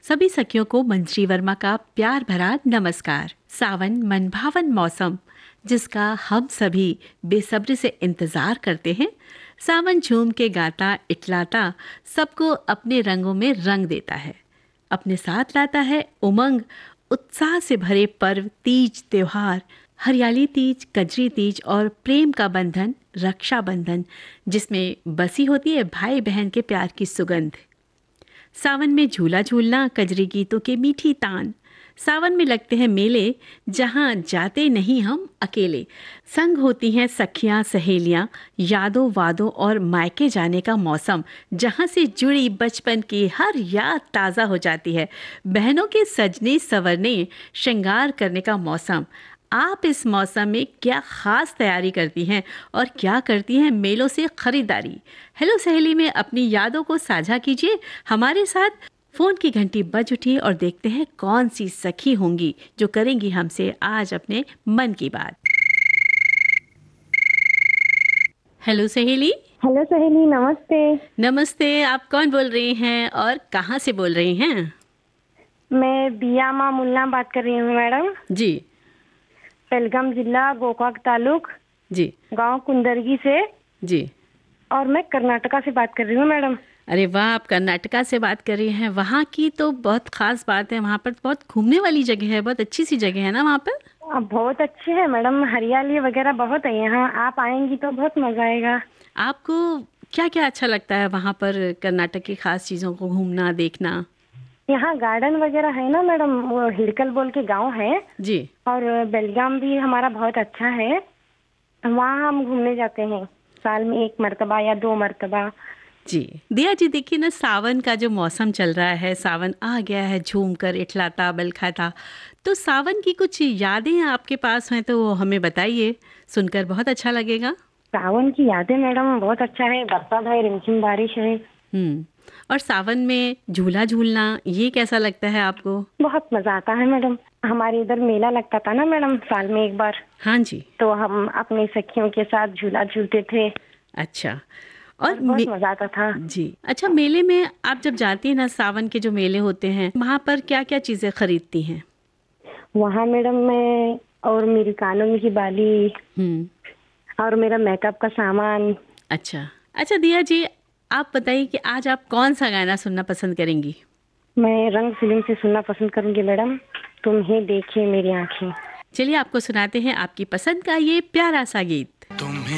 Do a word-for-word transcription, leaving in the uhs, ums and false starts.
सभी सखियों को मंजरी वर्मा का प्यार भरा नमस्कार। सावन मनभावन मौसम जिसका हम सभी बेसब्री से इंतजार करते हैं। सावन झूम के गाता इटलाता सबको अपने रंगों में रंग देता है, अपने साथ लाता है उमंग उत्साह से भरे पर्व, तीज त्योहार, हरियाली तीज, कजरी तीज और प्रेम का बंधन रक्षाबंधन, जिसमें बसी होती है भाई बहन के प्यार की सुगंध। सावन में झूला झूलना, कजरी गीतों के मीठी तान। सावन में लगते हैं मेले जहाँ जाते नहीं हम अकेले। संग होती हैं सखियाँ सहेलियाँ, यादों वादों और मायके जाने का मौसम जहाँ से जुड़ी बचपन की हर याद ताज़ा हो जाती है। बहनों के सजने संवरने श्रृंगार करने का मौसम। आप इस मौसम में क्या खास तैयारी करती हैं और क्या करती हैं मेलों से खरीदारी? हेलो सहेली में अपनी यादों को साझा कीजिए हमारे साथ। फोन की घंटी बज उठी और देखते हैं कौन सी सखी होंगी जो करेंगी हमसे आज अपने मन की बात। हेलो सहेली। हेलो सहेली, नमस्ते। नमस्ते, आप कौन बोल रही हैं और कहाँ से बोल रही हैं? मैं बिया माँ मुल्ला बात कर रही हूँ मैडम। जी। बेलगाम जिला, गोकाक तालुक, जी। गांव कुंदरगी से। जी। और मैं कर्नाटका से बात कर रही हूँ मैडम। अरे वाह, आप कर्नाटका से बात कर रही हैं। वहाँ की तो बहुत खास बात है, वहाँ पर बहुत घूमने वाली जगह है, बहुत अच्छी सी जगह है ना वहाँ पर? अब बहुत अच्छी है मैडम, हरियाली वगैरह बहुत है यहाँ। आप आएंगी तो बहुत मजा आएगा। आपको क्या क्या अच्छा लगता है वहाँ पर कर्नाटक की खास चीज़ों को घूमना देखना? यहाँ गार्डन वगैरह है ना मैडम, वो हिडकल बोल के गांव है जी। और बेलगाम भी हमारा बहुत अच्छा है। वहाँ हम घूमने जाते हैं साल में एक मरतबा या दो मरतबा। जी दिया जी, देखिए ना, सावन का जो मौसम चल रहा है, सावन आ गया है, झूम कर इठलाता बलखाता। तो सावन की कुछ यादें आपके पास हैं तो हमें बताइए, सुनकर बहुत अच्छा लगेगा। सावन की यादें मैडम बहुत अच्छा है, बरसात है, रिमझिम बारिश है। हम्म और सावन में झूला झूलना ये कैसा लगता है आपको? बहुत मजा आता है मैडम। हमारे इधर मेला लगता था ना मैडम साल में एक बार। हाँ जी। तो हम अपने सखियों के साथ झूला झूलते थे। अच्छा। और, और बहुत मजा आता था जी। अच्छा, मेले में आप जब जाती हैं ना, सावन के जो मेले होते हैं वहाँ पर क्या क्या चीजें खरीदती हैं? वहाँ मैडम मैं और मेरी कानों में की बाली हम्म और मेरा मेकअप का सामान। अच्छा अच्छा दिया जी, आप बताइए कि आज आप कौन सा गाना सुनना पसंद करेंगी? मैं रंग फिल्म से सुनना पसंद करूंगी मैडम, तुम्हें देखिए मेरी आंखें। चलिए आपको सुनाते हैं आपकी पसंद का ये प्यारा सा गीत।